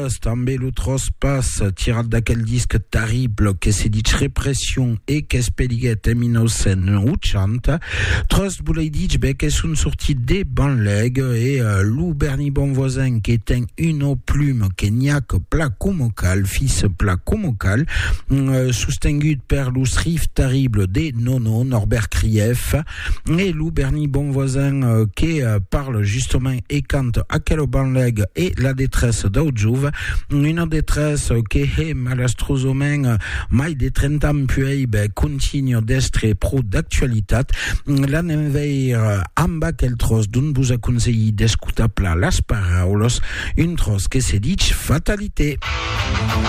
Trust, ambelutros pass, tirad d'aquel disque terrible que se dit répression et qu'est peliguet eminocen uchant. Trust voulait dire que sont sortis des banlegs et Lou Bernie Bonvoisin qui est une plume qui n'y a que placomocal, fils placomocal, soutenu per l'usrif terrible des Nono, Norbert Krief, et Lou Bernie Bonvoisin qui parle justement et cante à quel banleg et la détresse d'Audjouve, une détresse qui est malastrosement mai de 30 ans puis continue d'être pro d'actualité. L'année veille amba quel tros d'un vous a conseillé d'escutar las paroles, une tros que se dit fatalité.